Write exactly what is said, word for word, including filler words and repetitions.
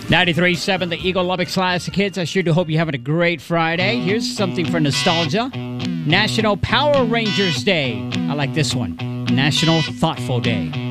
ninety-three point seven, the Eagle Lubbock Classic Hits. I sure do hope you're having a great Friday. Here's something for nostalgia. National Power Rangers Day. I like this one. National Thoughtful Day.